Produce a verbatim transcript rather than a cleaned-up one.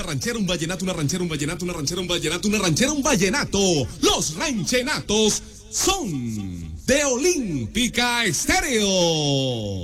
ranchera, un vallenato, una ranchera, un vallenato, una ranchera, un vallenato, una ranchera, un vallenato. Los ranchenatos son de Olímpica Estéreo.